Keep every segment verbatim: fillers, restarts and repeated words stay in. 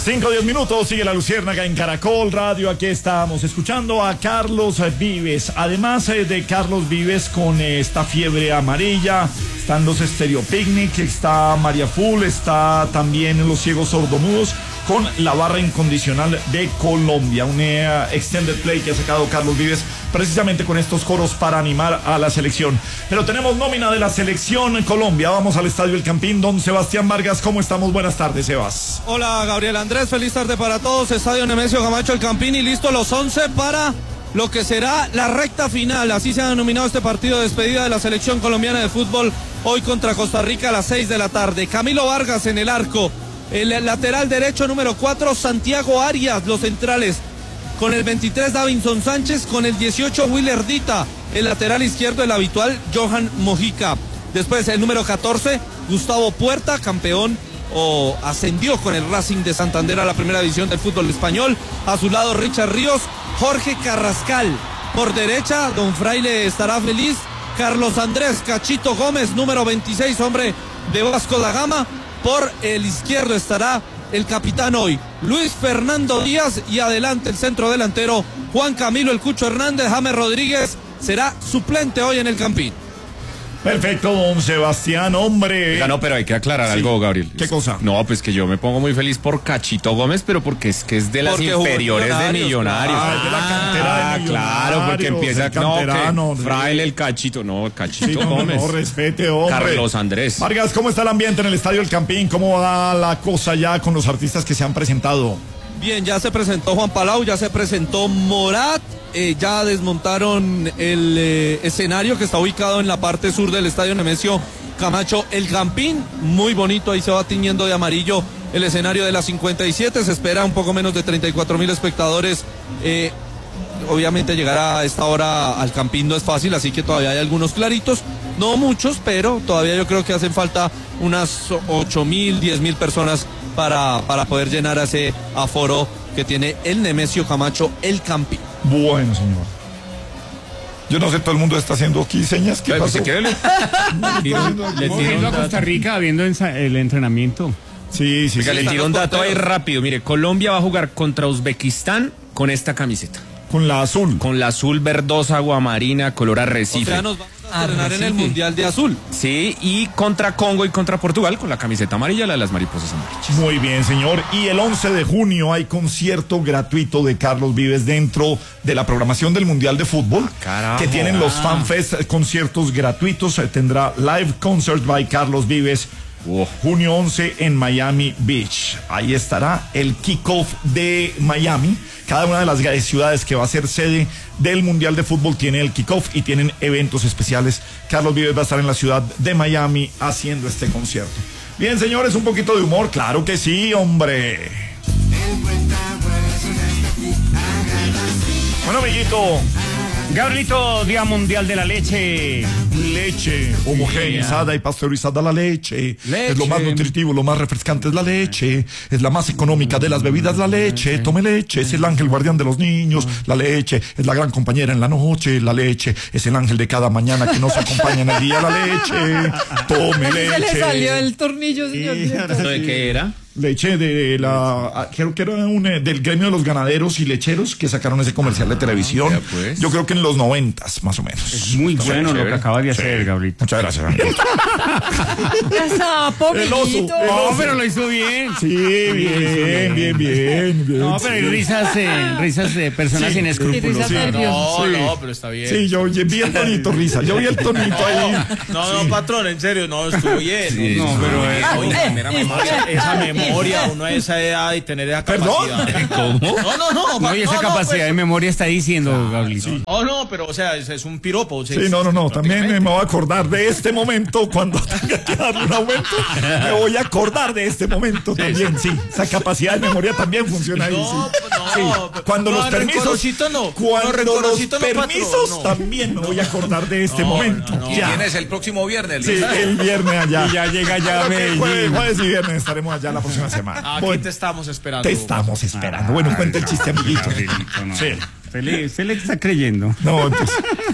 cinco, diez minutos, sigue la Luciérnaga en Caracol Radio. Aquí estamos escuchando a Carlos Vives. Además eh, de Carlos Vives con eh, esta fiebre amarilla, están los Stereo Picnic, está María Full, está también los Ciegos Sordomudos con la barra incondicional de Colombia, un eh, extended play que ha sacado Carlos Vives precisamente con estos coros para animar a la selección. Pero tenemos nómina de la selección Colombia. Vamos al Estadio El Campín. Don Sebastián Vargas, ¿cómo estamos? Buenas tardes, Sebas. Hola, Gabriel Andrés, feliz tarde para todos. Estadio Nemesio Camacho El Campín y listo los once para lo que será la recta final. Así se ha denominado este partido de despedida de la selección colombiana de fútbol hoy contra Costa Rica a las seis de la tarde. Camilo Vargas en el arco. El lateral derecho número cuatro, Santiago Arias, los centrales. Con el veintitrés, Davinson Sánchez. Con el dieciocho, Willer Dita. El lateral izquierdo, el habitual, Johan Mojica. Después, el número catorce, Gustavo Puerta, campeón o ascendió con el Racing de Santander a la primera división del fútbol español. A su lado, Richard Ríos. Jorge Carrascal. Por derecha, Don Fraile estará feliz. Carlos Andrés Cachito Gómez, número veintiséis, hombre de Vasco da Gama. Por el izquierdo estará el capitán hoy, Luis Fernando Díaz, y adelante el centro delantero, Juan Camilo El Cucho Hernández. James Rodríguez será suplente hoy en el Campín. Perfecto, don Sebastián, hombre. Oiga, no, pero hay que aclarar sí. algo, Gabriel. ¿Qué cosa? No, pues que yo me pongo muy feliz por Cachito Gómez, pero porque es que es de las porque inferiores de Millonarios. Ah, es de la cantera de Millonarios. Claro, porque empieza no, que Fraile el Cachito, no, Cachito sí, no, No, Gómez. no, respete, hombre. Carlos Andrés. Vargas, ¿cómo está el ambiente en el Estadio El Campín? ¿Cómo va la cosa ya con los artistas que se han presentado? Bien, ya se presentó Juan Palau, ya se presentó Morat. Eh, ya desmontaron el eh, escenario que está ubicado en la parte sur del Estadio Nemesio Camacho El Campín, muy bonito, ahí se va tiñendo de amarillo el escenario de la cincuenta y siete, se espera un poco menos de treinta y cuatro mil espectadores. eh, obviamente llegar a esta hora al Campín no es fácil, así que todavía hay algunos claritos, no muchos, pero todavía yo creo que hacen falta unas ocho mil, diez mil personas para, para poder llenar ese aforo que tiene el Nemesio Camacho El Campín. Bueno, señor. Yo no sé, todo el mundo está haciendo aquí señas. ¿Qué pasó? Le tiró a Costa Rica viendo el entrenamiento. Sí, sí, Oiga, sí. le tiro un dato ahí rápido. Mire, Colombia va a jugar contra Uzbekistán con esta camiseta. Con la azul. Con la azul verdosa, aguamarina, color arrecife. O sea, nos vamos a estrenar en el Mundial de Azul. Sí, y contra Congo y contra Portugal con la camiseta amarilla, la de las mariposas amarillas. Muy bien, señor. Y el once de junio hay concierto gratuito de Carlos Vives dentro de la programación del Mundial de Fútbol. Carajo. Que tienen los FanFest, conciertos gratuitos. Tendrá Live Concert by Carlos Vives. Oh. Junio once en Miami Beach. Ahí estará el kickoff de Miami. Cada una de las ciudades que va a ser sede del Mundial de Fútbol tiene el kickoff y tienen eventos especiales. Carlos Vives va a estar en la ciudad de Miami haciendo este concierto. Bien, señores, un poquito de humor. Claro que sí, hombre. Bueno, amiguito. Gabrielito, Día Mundial de la Leche. Leche homogeneizada y pasteurizada, la leche. leche. Es lo más nutritivo, lo más refrescante es la leche. Es la más económica de las bebidas, la leche. Tome leche, es el ángel guardián de los niños. La leche es la gran compañera en la noche. La leche es el ángel de cada mañana que nos acompaña en el día. La leche, tome leche. Se le salió el tornillo, señor. ¿De qué era? Leche de la, creo que era un, del gremio de los ganaderos y lecheros que sacaron ese comercial de televisión. Ah, pues. Yo creo que en los noventas, más o menos. Es muy Entonces, bueno chévere. Lo que acaba de hacer, sí. Gabrielito. Muchas gracias, amigo. El oso, el oso. No, pero lo hizo bien. Sí, bien, bien, bien, bien. No, pero hay risas, eh, risas de personas sí, sin escrúpulos. Sí, no, sí. no, pero está bien. Sí, yo vi el tonito, risa. Yo vi el tonito ahí. No, no, sí. Patrón, en serio, no, estuvo bien. Sí, no, no, pero eh, oye, eh, esa, eh, memoria, eh, esa eh, memoria, eh, uno a esa edad y tener esa ¿Perdón? capacidad. ¿Cómo? No, no, no. No, y esa no, capacidad no, pues, de memoria está diciendo, Gabrielito. Sí. Oh, no, pero, o sea, es, es un piropo. Sí, sí, no, no, no. También me voy a acordar de este momento cuando tenga que darle un aumento. Me voy a acordar de este momento sí, también, sí. Esa capacidad de memoria también funciona ahí, no, sí. No, sí. Cuando no, los permisos, no. cuando no, los no, permisos no. también me voy a acordar de este no, momento. No, no. Ya. ¿Quién es el próximo viernes? Sí, el viernes allá. Y ya llega ya a Medellín. Jueves, jueves y viernes estaremos allá la próxima semana. Aquí bueno, te estamos esperando. Te estamos esperando. Ah, bueno, cuenta el chiste, amiguito. No. Sí. Usted le, usted le está creyendo. No, entonces.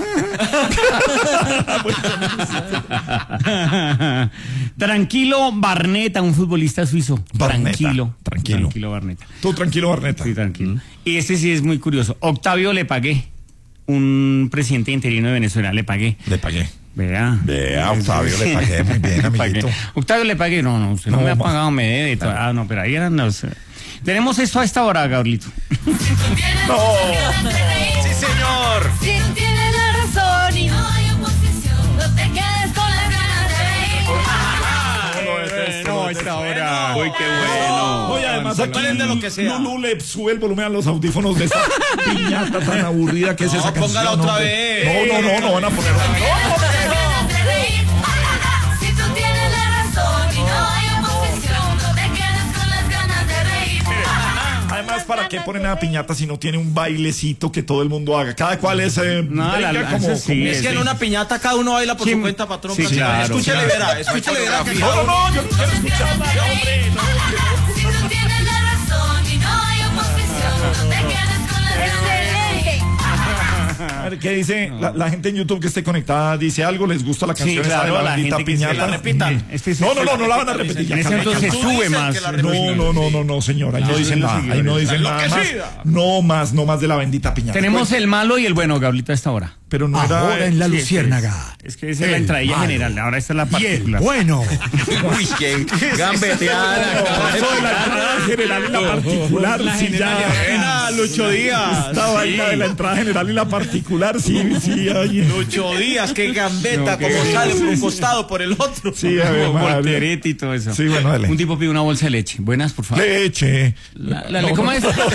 Tranquilo Barneta, un futbolista suizo. Barneta, Tranquilo. tranquilo. Tranquilo Barneta. Tú tranquilo, Barneta. Sí, tranquilo. Y este sí es muy curioso. Octavio Le Pagué, un presidente interino de Venezuela, Le Pagué. Le pagué. Vea. Vea, Octavio, le pagué muy bien, Le pagué. amiguito. Octavio Le Pagué, no, no, usted no, No, me ha ma- pagado, me debe. to- Ah, no, pero ahí eran los... eh. Tenemos esto a esta hora, Gabrielito. No. Sí, señor. Si tienes la razón y no hay oposición, no te quedes con las ganas de reír. No, a esta hora. Uy, qué bueno. Oye, además aquí Pueden de lo que sea. Lulú le sube el volumen a los audífonos de esa piñata tan aburrida que es No, esa canción. póngala otra hombre. vez. No, no, no, no van a poner. Ganas de reír. Si tú tienes la razón y no hay oposición, no te quedes con las ganas de reír. Además, ¿para qué ponen a piñata si no tiene un bailecito que todo el mundo haga? Cada cual es eh, No, venga la- como, eso sí, como- Es que en una piñata cada uno baila por Sí, su cuenta, patrón. sí, Patrón. claro, Escúchele, claro. verá, escúchele, verá. que No, no, no, yo no quiero escuchar nada, hombre. Si tú tienes la razón y no hay oposición, no te quedes con las ganas de reír. A ver, ¿qué dice? La, la gente en YouTube que esté conectada dice algo, les gusta la canción esa claro, de la la bendita gente que se piñata. la repitan. Este es- No, no, no, no la van a repetir. ya, En ese Carlos. entonces Tú sube dices más. que la No, no, no, no, no, señor, ahí no dicen nada, ahí no dicen nada más. No más, no más de la bendita piñata. Tenemos el malo y el bueno, Gabrielito, a esta hora. Pero no era. Ahora en la Sí, Luciérnaga. Es que esa es la entradilla general, ahora esta es la Y el particular. bueno. Uy, qué gambeteada. Eso de la entrada general y la particular, sí, ya. Buena, Lucho Díaz. Esta vaina de la entrada general y la particular, sí, sí, oye. Lucho Díaz, qué gambeta, No, qué como bien. sale por un costado, por el otro. Sí, a ver, madre. Voltereta y todo eso. Sí, bueno, dale. Un tipo pide una bolsa de leche. Buenas, por favor. Leche. La, la, ¿Cómo es? Hágale,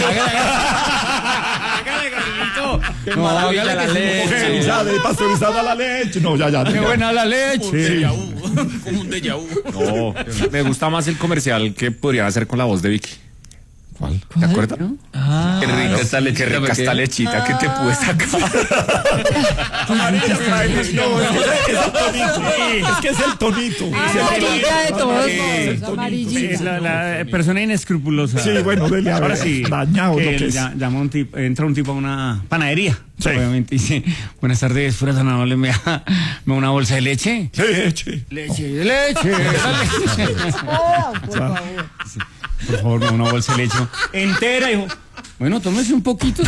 Gabrielito. No, hágale la que leche. sí. Pasteurizada y pasteurizada la leche. No, ya, ya. Qué ya. buena la leche. Un déjà vu, como un déjà vu. No, me gusta más el comercial que podrían hacer con la voz de Vicky. ¿Cuál? ¿Te acuerdas? Qué rica esta lechita, qué rica esta lechita que te pude sacar. Amarilla, no, es que es el tonito. Es que es el tonito. Es el Amarilla de todos Sí, modos, sí, amarillita. La, la persona inescrupulosa. Sí, bueno, dele a ver. Ahora sí. Dañado que lo que es. ya- llama un tipo, entra un tipo a una panadería. Sí. Obviamente dice, buenas tardes, fuera tan amable, me da, me da una bolsa de leche. Leche. Leche, leche, dale. Oh, por favor. Por favor, me da una bolsa de leche entera, hijo. Bueno, tómese un poquito.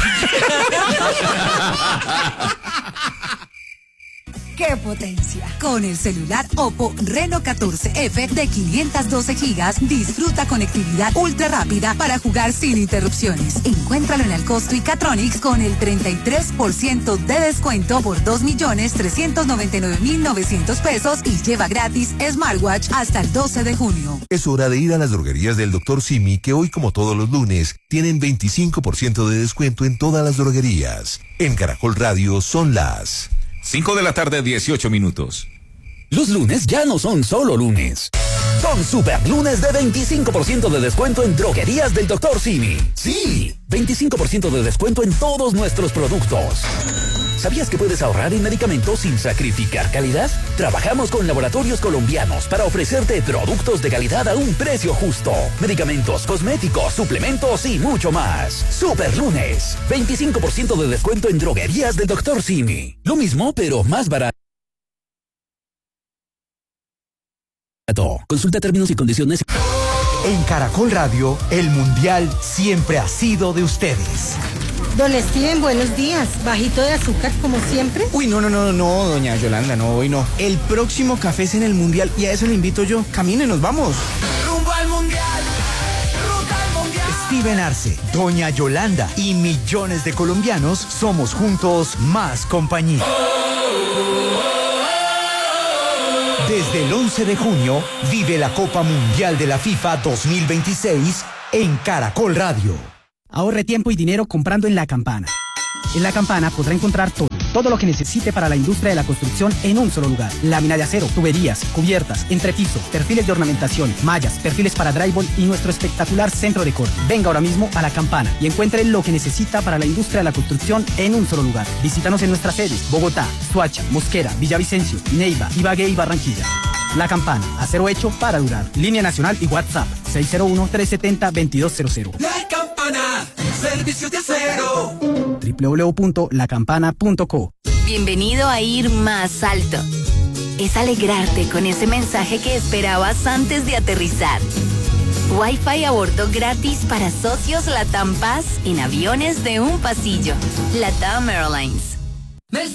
¡Qué potencia! Con el celular Oppo Reno catorce F de quinientos doce gigas, disfruta conectividad ultra rápida para jugar sin interrupciones. Encuéntralo en Alcosto y Catronics con el treinta y tres por ciento de descuento por dos millones trescientos noventa y nueve mil novecientos pesos y lleva gratis smartwatch hasta el doce de junio. Es hora de ir a las droguerías del doctor Simi, que hoy, como todos los lunes, tienen veinticinco por ciento de descuento en todas las droguerías. En Caracol Radio son las cinco de la tarde, dieciocho minutos. Los lunes ya no son solo lunes. Son super lunes de veinticinco por ciento de descuento en droguerías del doctor Simi. Sí, veinticinco por ciento de descuento en todos nuestros productos. ¿Sabías que puedes ahorrar en medicamentos sin sacrificar calidad? Trabajamos con laboratorios colombianos para ofrecerte productos de calidad a un precio justo. Medicamentos, cosméticos, suplementos y mucho más. Super lunes, veinticinco por ciento de descuento en droguerías del doctor Simi. Lo mismo, pero más barato. Consulta términos y condiciones. En Caracol Radio, el Mundial siempre ha sido de ustedes. Don Steven, buenos días. ¿Bajito de azúcar como siempre? Uy, no, no, no, no, doña Yolanda, no, hoy no. El próximo café es en el Mundial y a eso le invito yo. Caminen, nos vamos. ¡Rumbo al Mundial! ¡Rumbo al Mundial! Steven Arce, doña Yolanda y millones de colombianos somos juntos más compañía. Desde el once de junio, vive la Copa Mundial de la FIFA dos mil veintiséis en Caracol Radio. Ahorre tiempo y dinero comprando en La Campana. En La Campana podrá encontrar todo, todo lo que necesite para la industria de la construcción en un solo lugar. Lámina de acero, tuberías, cubiertas, entrepiso, perfiles de ornamentación, mallas, perfiles para drywall y nuestro espectacular centro de corte. Venga ahora mismo a La Campana y encuentre lo que necesita para la industria de la construcción en un solo lugar. Visítanos en nuestras sedes: Bogotá, Soacha, Mosquera, Villavicencio, Neiva, Ibagué y Barranquilla. La Campana, acero hecho para durar. Línea nacional y WhatsApp seis cero uno, tres siete cero, dos dos cero cero. La Campana, servicios de acero. doble u doble u doble u punto la campana punto co. Bienvenido a Ir Más Alto. Es alegrarte con ese mensaje que esperabas antes de aterrizar. Wi-Fi a bordo gratis para socios Latam Paz en aviones de un pasillo. Latam Airlines.